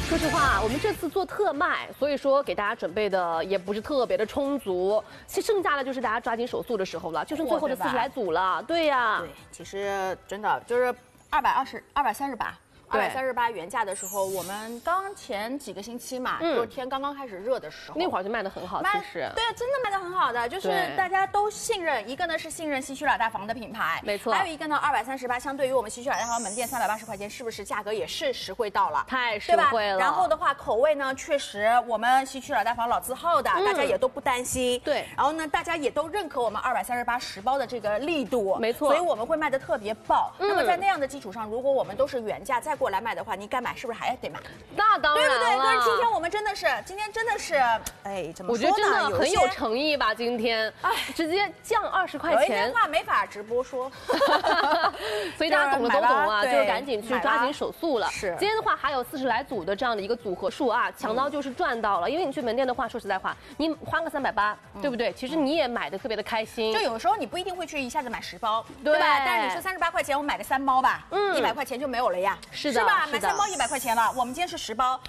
说实话，我们这次做特卖，所以说给大家准备的也不是特别的充足，其实剩下的就是大家抓紧手速的时候了，就剩最后的40来组了。对呀， 对，其实真的就是238原价的时候，我们刚前几个星期嘛，就是天刚刚开始热的时候， 那会儿就卖得很好，其实对，真的卖得很好的，就是大家都信任，一个呢是信任西区老大房的品牌， 没错， 还有一个呢238，相对于我们西区老大房门店380块钱，是不是价格也是实惠到了？ 太实惠了。 然后的话，口味呢确实我们西区老大房老字号的，大家也都不担心。 对， 然后呢，大家也都认可我们238实包的这个力度， 没错， 所以我们会卖得特别爆。那么在那样的基础上，如果我们都是原价再过来卖的话，你该买是不是还得买？ 那当然了， 对不对？但是今天我们真的是，哎，怎么说呢？ 我觉得真的很有诚意吧，今天，直接降20块钱。 有一些话没法直播说， 所以大家懂的都懂啊，就是赶紧去抓紧手速了。 是， 今天的话还有40来组的这样的一个组合数啊，抢到就是赚到了。因为你去门店的话，说实在话，你花个380，对不对？其实你也买的特别的开心。 就有时候你不一定会去一下子买10包，对吧？但是你说38块钱，我买个3包吧，100块钱就没有了呀， 是的， 是吧？买3包100块钱了，我们今天是10包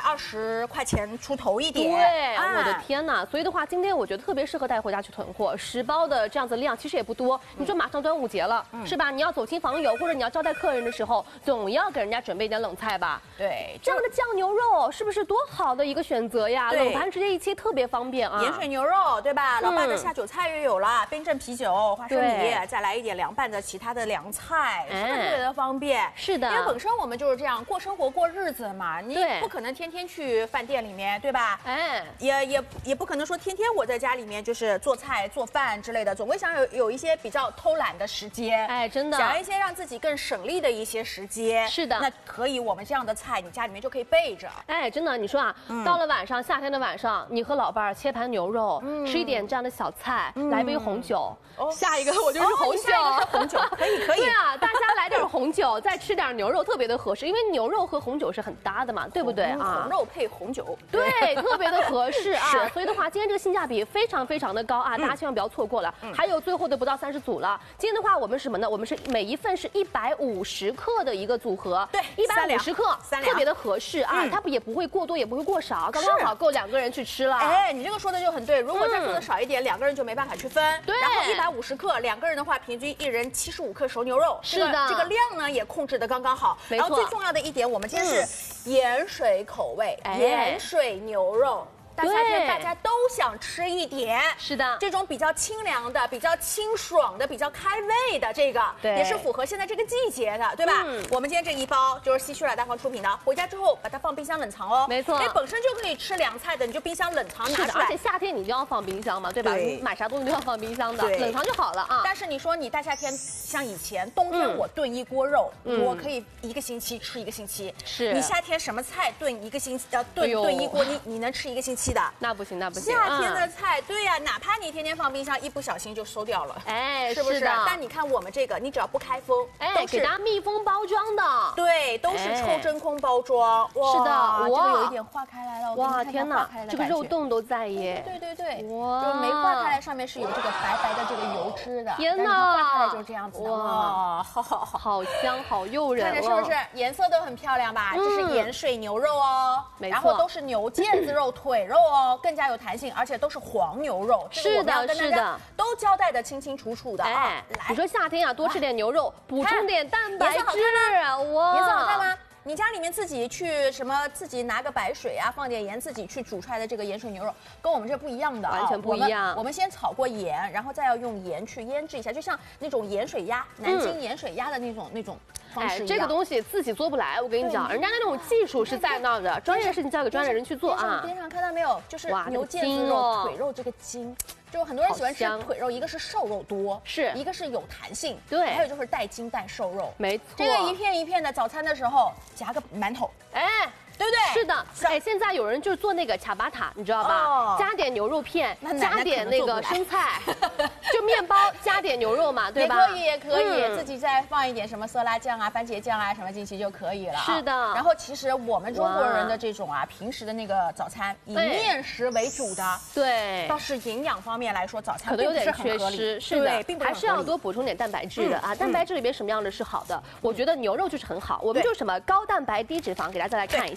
，220块钱出头一点。 对，我的天哪！所以的话，今天我觉得特别适合带回家去囤货。10包的这样子量其实也不多，你说马上端午节了，是吧？你要走亲访友或者你要招待客人的时候，总要给人家准备一点冷菜吧？ 对， 这样的酱牛肉是不是多好的一个选择呀？冷盘直接一切特别方便啊！ 盐水牛肉，对吧？老爸的下酒菜又有了，冰镇啤酒、花生米，再来一点凉拌的其他的凉菜，是不是特别的方便？ 是的， 因为本身我们就是这样过生活过日子嘛，你不可能天天去饭店里面，对吧？也不可能说天天我在家里面就是做菜做饭之类的，总会想有一些比较偷懒的时间， 真的， 想一些让自己更省力的一些时间。 是的， 那可以，我们这样的菜你家里面就可以备着。 真的，你说啊，到了晚上，夏天的晚上，你和老伴儿切盘牛肉，吃一点这样的小菜，来杯红酒。下一个我就是红酒， 下一个是红酒，可以。 对啊，大家来点红酒，再吃点牛肉，特别的合适，因为牛肉和红酒是很搭的嘛，对不对啊？ 红肉配红酒， 对，特别的合适啊。所以的话，今天这个性价比非常非常的高啊，大家千万不要错过了。还有最后的不到30组了。今天的话，我们什么呢？我们是每一份是150克的一个组合， 对 ，150克，特别的合适啊，它也不会过多，也不会过少，刚刚好够2个人去吃了。 你这个说的就很对。如果再做的少一点，2个人就没办法去分。 对， 然后150克，2个人的话，平均1人75克熟牛肉。 是的， 这个量呢也控制的刚刚好。 没错。 然后最重要的一点，我们今天是盐水口味，盐水牛肉。大夏天大家都想吃一点， 是的， 这种比较清凉的、比较清爽的、比较开胃的这个，也是符合现在这个季节的，对吧？我们今天这一包就是西区老大房出品的，回家之后把它放冰箱冷藏哦。 没错， 本身就可以吃凉菜的，你就冰箱冷藏拿出来。 而且夏天你就要放冰箱嘛，对吧？你买啥东西都要放冰箱的，冷藏就好了啊。 但是你说你大夏天像以前冬天我炖一锅肉，我可以1个星期吃1个星期。 是你夏天什么菜炖1个星期，炖一锅，你能吃1个星期的？ 那不行，那不行。 夏天的菜，对呀，哪怕你天天放冰箱，一不小心就馊掉了，是不是？但你看我们这个，你只要不开封， 给大家密封包装的， 对，都是抽真空包装。 是的， 哇，这个有一点化开来了， 哇，天哪，这个肉冻都在耶。 对，哇，就没化开来，上面是有这个白白的这个油脂的。 天哪， 化开来就是这样子的。哇， 好香，好诱人， 看着是不是颜色都很漂亮吧？这是盐水牛肉哦，然后都是牛腱子肉、腿肉哦。更加有弹性，而且都是黄牛肉， 是的，是的， 都交代的清清楚楚的啊。 你说夏天啊，多吃点牛肉，补充点蛋白质， 哇，颜色好看吗？你家里面自己去自己拿个白水啊，放点盐，自己去煮出来的这个盐水牛肉，跟我们这不一样的， 完全不一样。 我们先炒过盐，然后再要用盐去腌制一下，就像那种盐水鸭，南京盐水鸭的那种方式一样。 这个东西自己做不来，我跟你讲，人家那种技术是在那的，专业的事情交给专业人去做啊。 边上看到没有？就是牛腱子肉、腿肉这个筋。就很多人喜欢吃腿肉，一个是瘦肉多，一个是有弹性， 对， 还有就是带筋带瘦肉， 没错。 这个一片一片的，早餐的时候夹个馒头，对不对？ 是的，现在有人就是做那个卡巴塔，你知道吧？加点牛肉片，加点那个生菜，就面包加点牛肉嘛，对吧？ 也可以，自己再放一点什么色拉酱啊、番茄酱啊什么进去就可以了。 是的。 然后其实我们中国人的这种平时的那个早餐以面食为主的， 对， 倒是营养方面来说，早餐可能有点缺失，是的，还是要多补充点蛋白质的啊。蛋白质里边什么样的是好的？我觉得牛肉就是很好，我们就是什么高蛋白低脂肪，给大家再来看一下。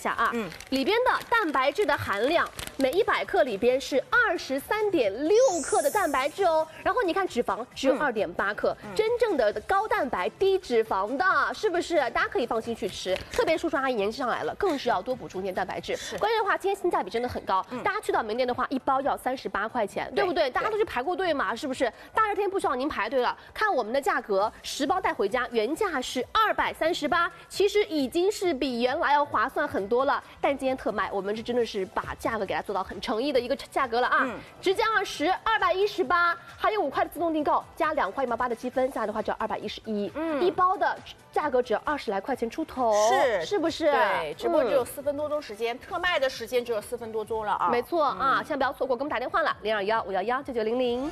下啊，里边的蛋白质的含量，每100克里边是23.6克的蛋白质哦。然后你看脂肪只有2.8克，真正的高蛋白低脂肪的，是不是？大家可以放心去吃。特别叔叔阿姨年纪上来了，更是要多补充一点蛋白质。关键的话，今天性价比真的很高。大家去到门店的话，1包要38块钱，对不对？大家都去排过队嘛，是不是？大热天不需要您排队了。看我们的价格，10包带回家，原价是238，其实已经是比原来要划算很多了。但今天特卖，我们是真的是把价格给它做到很诚意的一个价格了啊！直降20，218，还有5块的自动订购，加2块1毛8的积分，下来的话只要211，1包的价格只要20来块钱出头，是不是？ 对，直播只有4分多钟时间，特卖的时间只有4分多钟了啊！ 没错啊，千万不要错过，给我们打电话了，021-511-9900。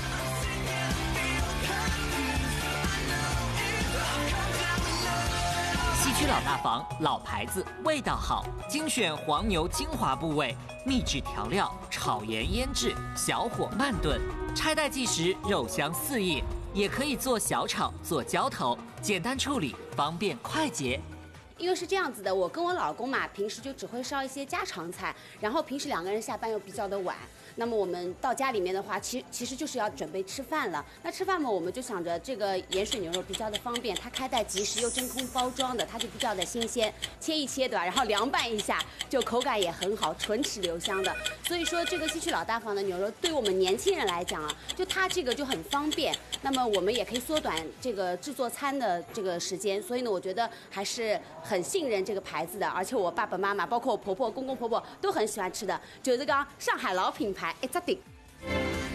西区老大房，老牌子，味道好，精选黄牛精华部位，秘制调料，炒盐腌制，小火慢炖，拆袋即食，肉香四溢，也可以做小炒，做浇头，简单处理，方便快捷。 因为是这样子的，我跟我老公嘛，平时就只会烧一些家常菜，然后平时2个人下班又比较的晚，那么我们到家里面的话，其实就是要准备吃饭了。那吃饭嘛，我们就想着这个盐水牛肉比较的方便，它开袋即食又真空包装的，它就比较的新鲜，切一切对吧？然后凉拌一下，就口感也很好，唇齿留香的。所以说这个西区老大房的牛肉，对我们年轻人来讲啊，就它这个就很方便。那么我们也可以缩短这个制作餐的这个时间，所以呢，我觉得还是很信任这个牌子的，而且我爸爸妈妈，包括我婆婆、公公婆婆都很喜欢吃的，就是这个上海老品牌，一只顶。